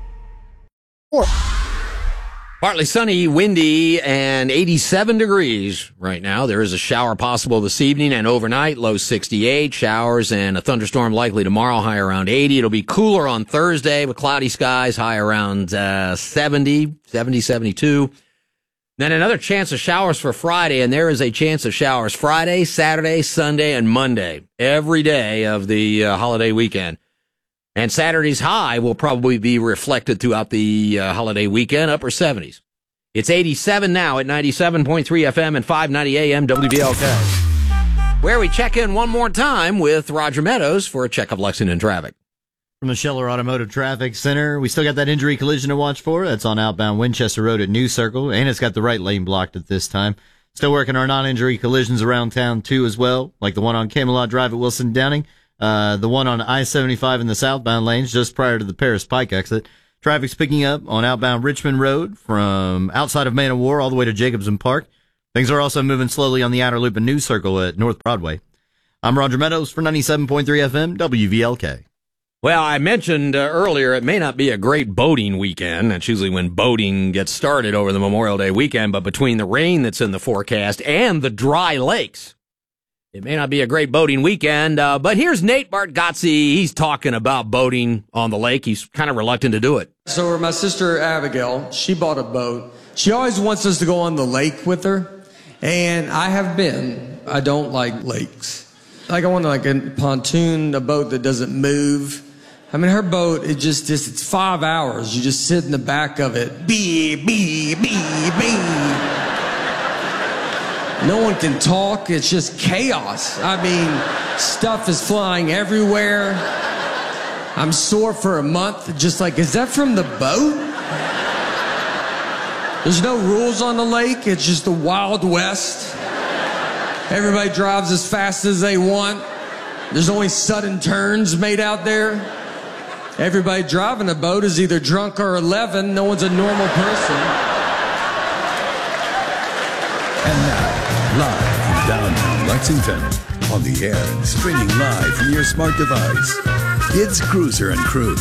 Partly sunny, windy, and 87 degrees right now. There is a shower possible this evening and overnight, low 68. Showers and a thunderstorm likely tomorrow, high around 80. It'll be cooler on Thursday with cloudy skies, high around 70, 72. Then another chance of showers for Friday, and there is a chance of showers Friday, Saturday, Sunday, and Monday, every day of the holiday weekend. And Saturday's high will probably be reflected throughout the holiday weekend, upper 70s. It's 87 now at 97.3 FM and 590 AM WVLK, where we check in one more time with Roger Meadows for a check of Lexington traffic. From the Scheller Automotive Traffic Center, we still got that injury collision to watch for. That's on outbound Winchester Road at New Circle, and it's got the right lane blocked at this time. Still working our non-injury collisions around town, too, as well, like the one on Camelot Drive at Wilson Downing, the one on I-75 in the southbound lanes just prior to the Paris Pike exit. Traffic's picking up on outbound Richmond Road from outside of Man of War all the way to Jacobson Park. Things are also moving slowly on the outer loop and New Circle at North Broadway. I'm Roger Meadows for 97.3 FM WVLK. Well, I mentioned earlier it may not be a great boating weekend. That's usually when boating gets started over the Memorial Day weekend. But between the rain that's in the forecast and the dry lakes, it may not be a great boating weekend. But here's Nate Bargatze. He's talking about boating on the lake. He's kind of reluctant to do it. So my sister Abigail, she bought a boat. She always wants us to go on the lake with her. And I have been. I don't like lakes. Like I want like a pontoon, a boat that doesn't move. I mean, her boat, it's 5 hours. You just sit in the back of it. Bee, bee, bee, bee. No one can talk. It's just chaos. I mean, stuff is flying everywhere. I'm sore for a month. Just like, is that from the boat? There's no rules on the lake. It's just the Wild West. Everybody drives as fast as they want. There's only sudden turns made out there. Everybody driving a boat is either drunk or 11. No one's a normal person. And now, live from downtown Lexington, on the air and streaming live from your smart device, it's Cruiser and Crew.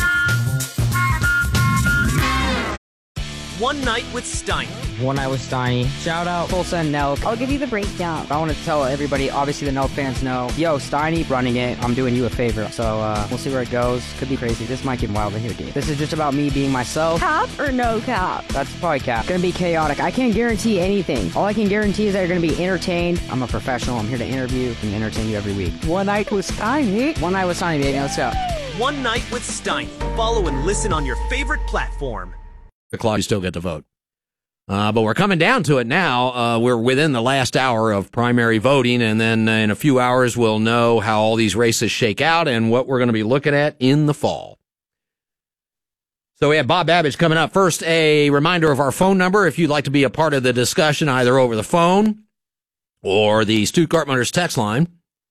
One Night with Steiny. One Night with Steiny. Shout out Full Send Nelk. I'll give you the breakdown. I want to tell everybody, obviously the Nelk fans know, yo, Steiny running it, I'm doing you a favor. So we'll see where it goes. Could be crazy. This might get wild in here, dude. This is just about me being myself. Cap or no cap? That's probably cap. Gonna be chaotic. I can't guarantee anything. All I can guarantee is that you're gonna be entertained. I'm a professional. I'm here to interview and entertain you every week. One Night with Steiny. One Night with Steiny, baby. Let's go. One Night with Steiny. Follow and listen on your favorite platform. The clock, you still get to vote. But we're coming down to it now. We're within the last hour of primary voting, and then in a few hours we'll know how all these races shake out and what we're going to be looking at in the fall. So we have Bob Babbage coming up. First, a reminder of our phone number if you'd like to be a part of the discussion, either over the phone or the Stuttgart Motors text line.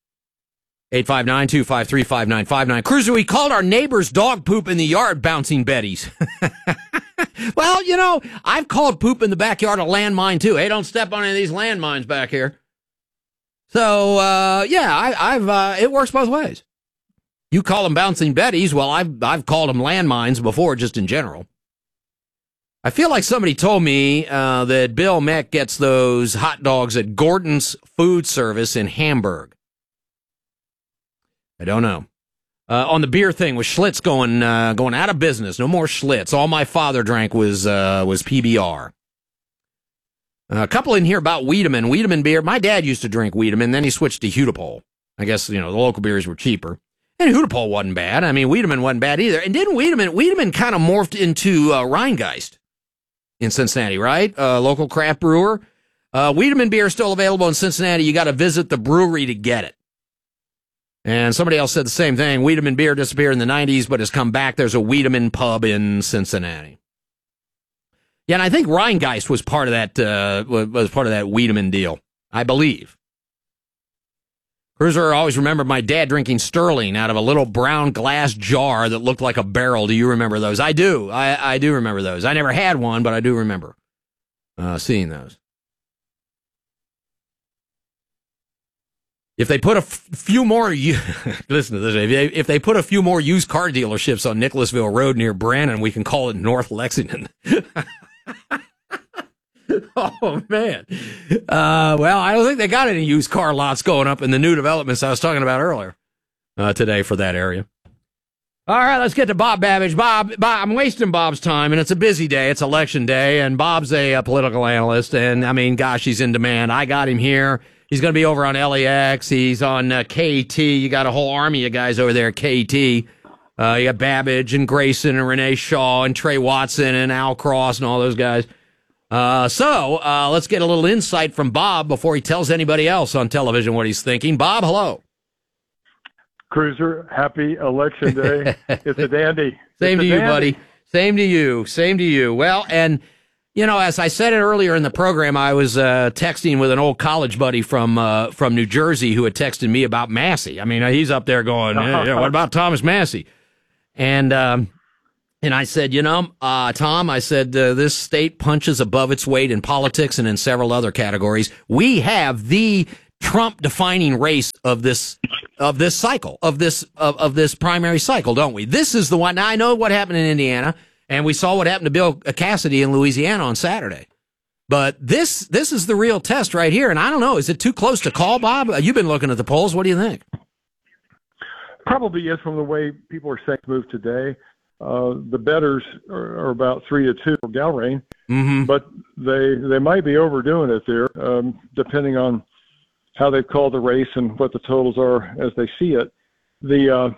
859-253-5959. Cruiser, we called our neighbor's dog poop in the yard bouncing Betty's. Well, you know, I've called poop in the backyard a landmine, too. Hey, don't step on any of these landmines back here. So, yeah, it works both ways. You call them bouncing Betty's. Well, I've called them landmines before, just in general. I feel like somebody told me that Bill Meck gets those hot dogs at Gordon's Food Service in Hamburg. I don't know. On the beer thing with Schlitz going out of business. No more Schlitz. All my father drank was PBR. A couple in here about Wiedemann. Wiedemann beer. My dad used to drink Wiedemann, then he switched to Hudepol. I guess, you know, the local beers were cheaper. And Hudepol wasn't bad. I mean, Wiedemann wasn't bad either. And didn't Wiedemann kind of morphed into Rheingeist in Cincinnati, right? Local craft brewer. Wiedemann beer is still available in Cincinnati. You got to visit the brewery to get it. And somebody else said the same thing. Wiedemann beer disappeared in the 90s, but has come back. There's a Wiedemann pub in Cincinnati. Yeah, and I think Rheingeist was part of that Wiedemann deal, I believe. Cruiser, always remember my dad drinking Sterling out of a little brown glass jar that looked like a barrel. Do you remember those? I do. I do remember those. I never had one, but I do remember seeing those. If they put a few more, listen to this, if they put a few more used car dealerships on Nicholasville Road near Brannan, we can call it North Lexington. Oh, man. Well, I don't think they got any used car lots going up in the new developments I was talking about earlier today for that area. All right, let's get to Bob Babbage. Bob, I'm wasting Bob's time, and it's a busy day. It's election day, and Bob's a political analyst, and, I mean, gosh, he's in demand. I got him here. He's going to be over on LAX. He's on KT. You got a whole army of guys over there at KT. You got Babbage and Grayson and Renee Shaw and Trey Watson and Al Cross and all those guys. So let's get a little insight from Bob before he tells anybody else on television what he's thinking. Bob, hello. Cruiser, happy Election Day. It's a dandy. Same to you, buddy. Same to you. Same to you. Well, and, you know, as I said it earlier in the program, I was texting with an old college buddy from New Jersey who had texted me about Massey. I mean, he's up there going, yeah, what about Thomas Massey? And I said, you know, Tom, I said, this state punches above its weight in politics and in several other categories. We have the Trump defining race of this cycle, of this primary cycle, don't we? This is the one. Now, I know what happened in Indiana, and we saw what happened to Bill Cassidy in Louisiana on Saturday. But this is the real test right here. And I don't know, is it too close to call, Bob? You've been looking at the polls. What do you think? Probably is, from the way people are saying move today. The bettors are about 3-2 for Galrain, but they might be overdoing it there, depending on how they've called the race and what the totals are as they see it. The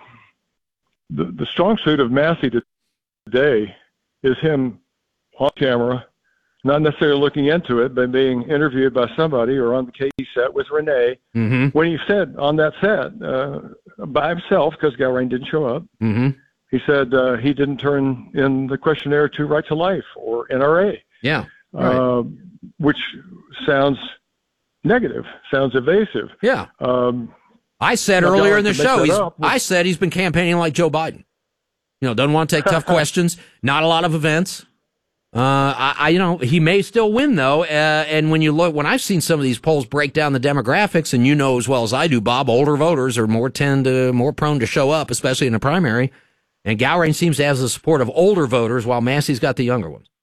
strong suit of Massey today is him on camera, not necessarily looking into it, but being interviewed by somebody or on the KE set with Renee. When he said on that set by himself, because Galrain didn't show up, he said he didn't turn in the questionnaire to Right to Life or NRA. Yeah. Right. Which sounds negative, sounds evasive. Yeah. I said earlier in the show, I said he's been campaigning like Joe Biden. You know, doesn't want to take tough questions, not a lot of events. You know, he may still win though. And when I've seen some of these polls break down the demographics, and you know as well as I do, Bob, older voters are more prone to show up, especially in a primary. And Galrain seems to have the support of older voters, while Massey's got the younger ones.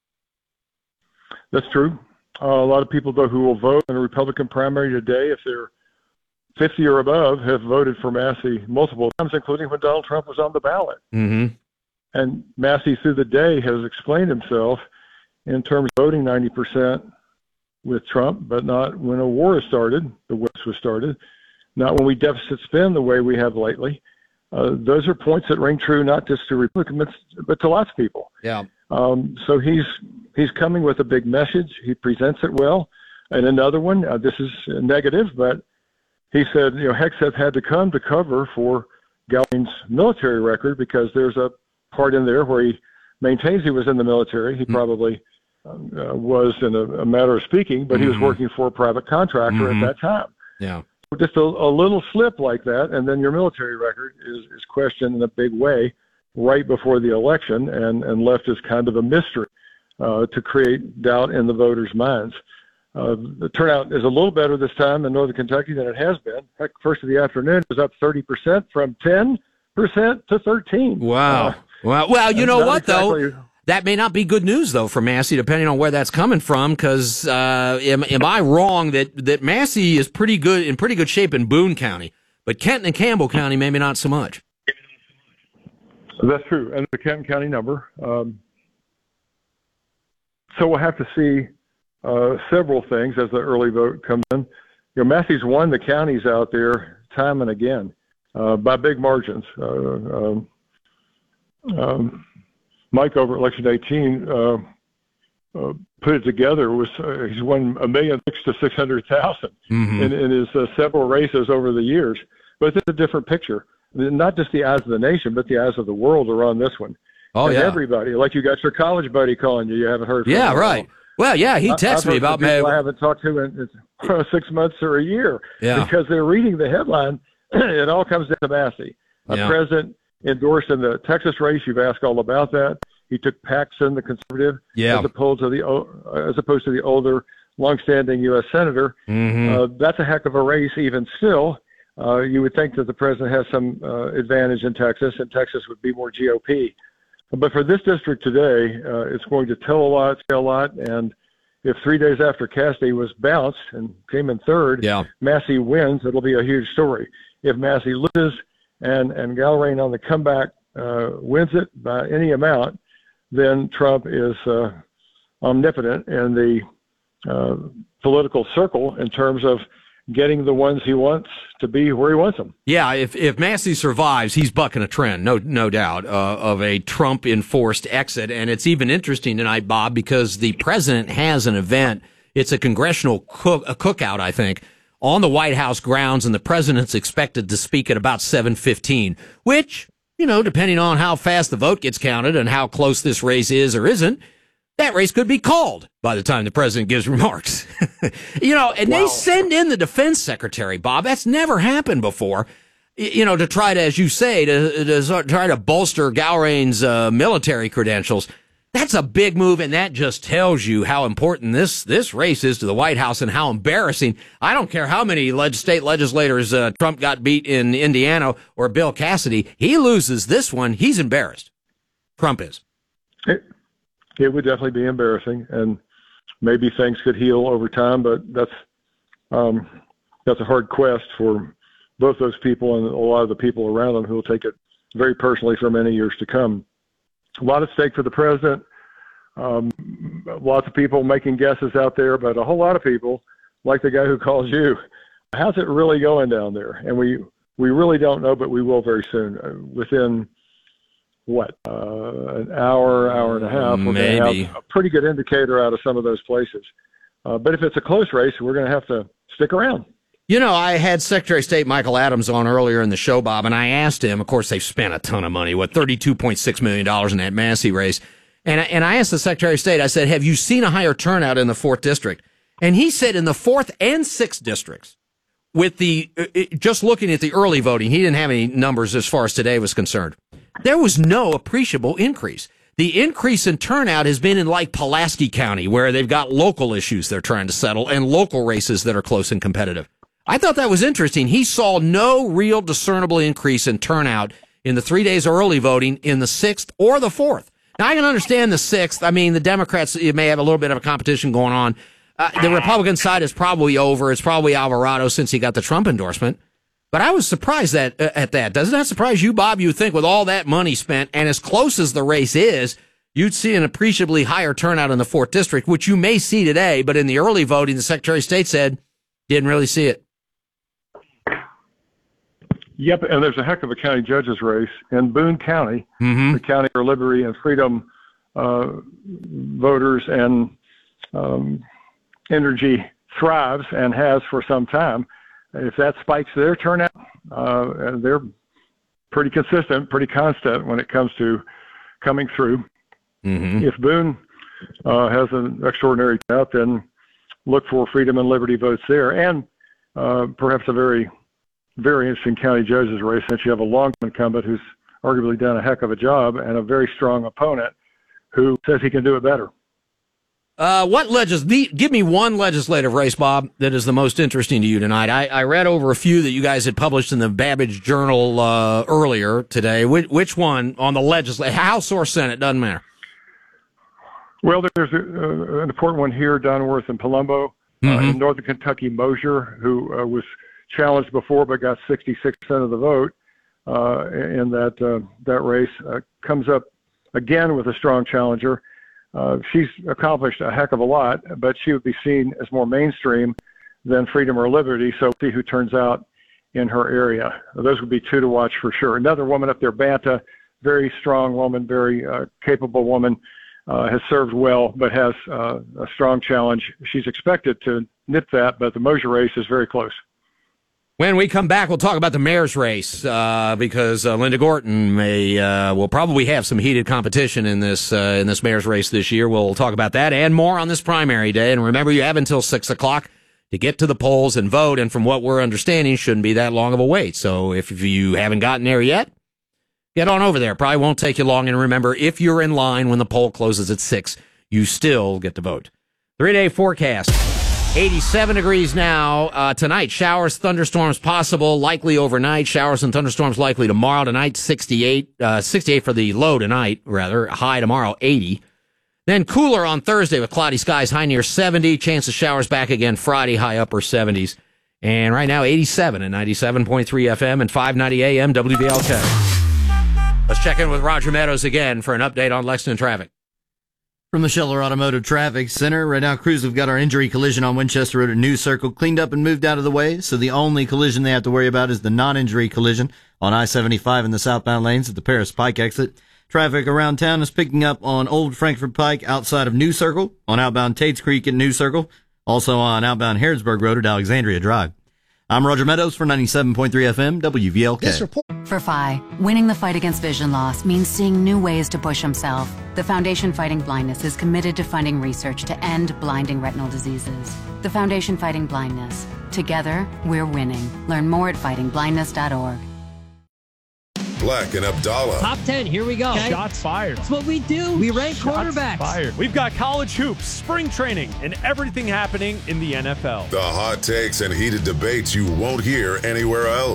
That's true. A lot of people, though, who will vote in a Republican primary today, if they're 50 or above, have voted for Massey multiple times, including when Donald Trump was on the ballot. And Massey, through the day, has explained himself in terms of voting 90% with Trump, but not when a war started, the West was started, not when we deficit spend the way we have lately. Those are points that ring true not just to Republicans, but to lots of people. Yeah. So he's coming with a big message. He presents it well. And another one, this is negative, but he said, you know, Hegseth had to come to cover for Galrain's military record, because there's a part in there where he maintains he was in the military. He probably was, in a matter of speaking, but he was working for a private contractor at that time. Yeah. Just a little slip like that, and then your military record is questioned in a big way right before the election, and left as kind of a mystery to create doubt in the voters' minds. The turnout is a little better this time in Northern Kentucky than it has been. Heck, first of the afternoon it was up 30% from 10% to 13%. Wow. Well, you know what, though? That may not be good news, though, for Massey, depending on where that's coming from, because am I wrong that Massey is pretty good, in pretty good shape in Boone County, but Kenton and Campbell County maybe not so much? That's true, and the Kenton County number. So we'll have to see several things as the early vote comes in. You know, Massey's won the counties out there time and again by big margins. Mike over at Election 18 put it together. He's won 1.6 million to 600,000 in his several races over the years. But it's a different picture. Not just the eyes of the nation, but the eyes of the world are on this one. Oh, and yeah. Everybody, like you got your college buddy calling you haven't heard from Yeah, him right. Well, yeah, he texted me about people I haven't talked to in 6 months or a year, because they're reading the headline. It all comes down to Massey. A president endorsed in the Texas race. You've asked all about that. He took Paxson, the conservative, as opposed to the older, longstanding U.S. senator. That's a heck of a race. Even still, you would think that the president has some advantage in Texas, and Texas would be more GOP. But for this district today, it's going to tell a lot, say a lot, and if 3 days after Cassidy was bounced and came in third, Massey wins, it'll be a huge story. If Massey loses and Galrain on the comeback wins it by any amount, then Trump is omnipotent in the political circle in terms of getting the ones he wants to be where he wants them. Yeah, if Massey survives, he's bucking a trend, no doubt, of a Trump-enforced exit. And it's even interesting tonight, Bob, because the president has an event. It's a congressional cookout, I think, on the White House grounds, and the president's expected to speak at about 7:15, which, depending on how fast the vote gets counted and how close this race is or isn't, that race could be called by the time the president gives remarks. And They send in the defense secretary, Bob. That's never happened before, to try to, as you say, to try to bolster Gowrane's military credentials. That's a big move, and that just tells you how important this race is to the White House and how embarrassing. I don't care how many state legislators Trump got beat in Indiana or Bill Cassidy. He loses this one, he's embarrassed. Trump is. It would definitely be embarrassing, and maybe things could heal over time, but that's a hard quest for both those people and a lot of the people around them who will take it very personally for many years to come. A lot at stake for the president. Lots of people making guesses out there, but a whole lot of people, like the guy who calls you, how's it really going down there? And we really don't know, but we will very soon. Within an hour and a half, we're going to have a pretty good indicator out of some of those places. But if it's a close race, we're going to have to stick around. I had Secretary of State Michael Adams on earlier in the show, Bob, and I asked him, of course, they've spent a ton of money, $32.6 million in that Massey race. And I asked the Secretary of State, I said, have you seen a higher turnout in the 4th District? And he said in the 4th and 6th districts, with just looking at the early voting, he didn't have any numbers as far as today was concerned. There was no appreciable increase. The increase in turnout has been in like Pulaski County, where they've got local issues they're trying to settle and local races that are close and competitive. I thought that was interesting. He saw no real discernible increase in turnout in the 3 days of early voting in the 6th or the 4th. Now, I can understand the 6th. I mean, the Democrats may have a little bit of a competition going on. The Republican side is probably over. It's probably Alvarado since he got the Trump endorsement. But I was surprised at that. Doesn't that surprise you, Bob? You would think with all that money spent and as close as the race is, you'd see an appreciably higher turnout in the 4th District, which you may see today. But in the early voting, the Secretary of State said didn't really see it. Yep, and there's a heck of a county judge's race in Boone County, the county where liberty and freedom voters and energy thrives and has for some time. If that spikes their turnout, they're pretty consistent, pretty constant when it comes to coming through. If Boone has an extraordinary turnout, then look for freedom and liberty votes there, and perhaps a very, very interesting county judge's race, since you have a long incumbent who's arguably done a heck of a job and a very strong opponent who says he can do it better. Give me one legislative race, Bob, that is the most interesting to you tonight. I read over a few that you guys had published in the Babbage Journal earlier today. Which one on the legislative, House or Senate, doesn't matter. Well, there's an important one here, Donworth and Palumbo. In Northern Kentucky, Mosier, who was challenged before but got 66% of the vote in that race, comes up again with a strong challenger. She's accomplished a heck of a lot, but she would be seen as more mainstream than freedom or liberty. So we'll see who turns out in her area. Those would be two to watch for sure. Another woman up there, Banta, very strong woman, very capable woman, has served well, but has a strong challenge. She's expected to nip that, but the Mosier race is very close. When we come back, we'll talk about the mayor's race because Linda Gorton will probably have some heated competition in this mayor's race this year. We'll talk about that and more on this primary day. And remember, you have until 6 o'clock to get to the polls and vote. And from what we're understanding, shouldn't be that long of a wait. So if you haven't gotten there yet, get on over there. Probably won't take you long. And remember, if you're in line when the poll closes at 6, you still get to vote. 3-day forecast. 87 degrees now. Tonight, showers, thunderstorms possible, likely overnight. Showers and thunderstorms likely tomorrow. Tonight, 68 for the low tonight, rather. High tomorrow, 80. Then cooler on Thursday with cloudy skies, high near 70. Chance of showers back again Friday, high upper 70s. And right now, 87 at 97.3 FM and 590 AM WBLK. Let's check in with Roger Meadows again for an update on Lexington traffic. From the Scheller Automotive Traffic Center, right now crews have got our injury collision on Winchester Road at News Circle cleaned up and moved out of the way, so the only collision they have to worry about is the non-injury collision on I-75 in the southbound lanes at the Paris Pike exit. Traffic around town is picking up on Old Frankfort Pike outside of New Circle, on outbound Tates Creek at New Circle, also on outbound Harrodsburg Road at Alexandria Drive. I'm Roger Meadows for 97.3 FM WVLK. For Phi, winning the fight against vision loss means seeing new ways to push himself. The Foundation Fighting Blindness is committed to funding research to end blinding retinal diseases. The Foundation Fighting Blindness. Together, we're winning. Learn more at fightingblindness.org. Black and Abdallah. Top 10, here we go. Okay. Shots fired. That's what we do. We rank quarterbacks. Fired. We've got college hoops, spring training, and everything happening in the NFL. The hot takes and heated debates you won't hear anywhere else.